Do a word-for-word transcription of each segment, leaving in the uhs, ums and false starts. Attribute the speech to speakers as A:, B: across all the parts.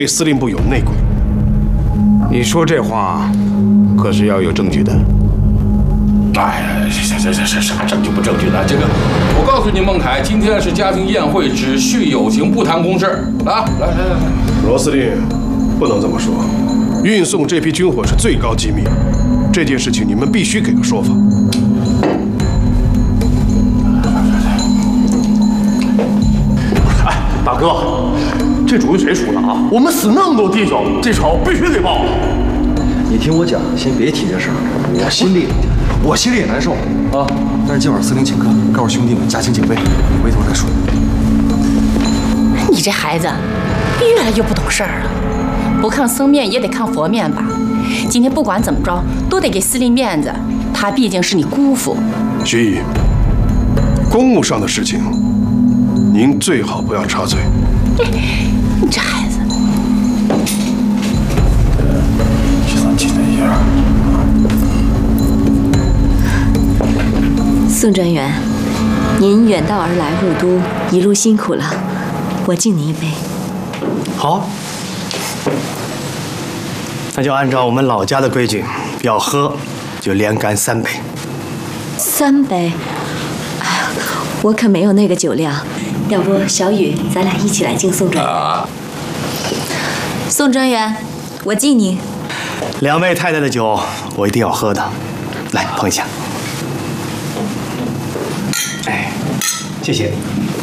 A: 司令部有内鬼。
B: 你说这话，可是要有证据的。
C: 哎呀，这这这这啥证据不证据的？这个，我告诉你，孟凯，今天是家庭宴会，只叙友情，不谈公事。来来来来来，
A: 罗司令，不能这么说。运送这批军火是最高机密，这件事情你们必须给个说法。
D: 哎，大哥，这主意谁出的啊？我们死那么多弟兄，这仇必须得报。
E: 你听我讲，先别提这事儿，我心里我心里也难受啊。但是今晚司令请客，告诉兄弟们加紧警备，回头再说。
F: 你这孩子越来越不懂事儿了，不看僧面也得看佛面吧？今天不管怎么着，都得给司令面子，他毕竟是你姑父。
A: 徐毅，公务上的事情，您最好不要插嘴。
F: 你这孩子。
C: 计算器等一下。
G: 宋专员，您远道而来入都，一路辛苦了，我敬您一杯。
H: 好，那就按照我们老家的规矩，要喝就连干三杯。
G: 三杯？哎呀，我可没有那个酒量。要不小雨，咱俩一起来敬宋专员。啊、宋专员，我敬您。
H: 两位太太的酒，我一定要喝的，来碰一下。哎，谢谢。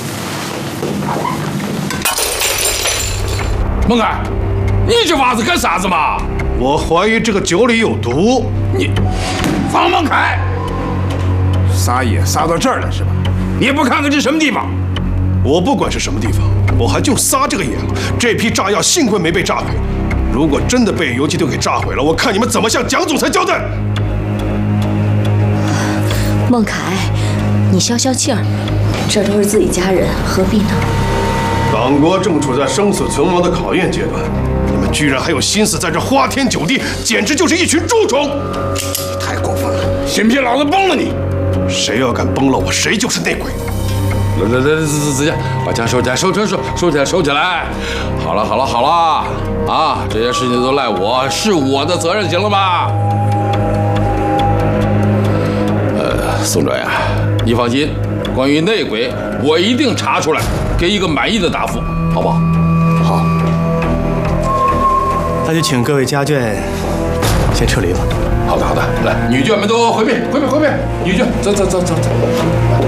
C: 孟凯，你这娃子干啥子嘛？
A: 我怀疑这个酒里有毒。
C: 你，方孟凯，
B: 撒野撒到这儿来是吧？你也不看看这什么地方？
A: 我不管是什么地方，我还就撒这个野了。这批炸药幸亏没被炸毁，如果真的被游击队给炸毁了，我看你们怎么向蒋总裁交代。
G: 孟凯，你消消气儿，这都是自己家人，何必呢？
A: 党国正处在生死存亡的考验阶段，你们居然还有心思在这花天酒地，简直就是一群蛀虫！
B: 太过分了，信不信老子崩了你？
A: 谁要敢崩了我，谁就是内鬼！
C: 来来来，子子健，把枪收起来，收起来，收收起来，收起来！好了好了好了，啊，这些事情都赖我，是我的责任，行了吧？呃，宋专员，你放心，关于内鬼，我一定查出来，给一个满意的答复，好不好？
H: 好，那就请各位家眷先撤离吧。
C: 好的好的，来，女眷们都回避回避回避，女眷，走走走走走。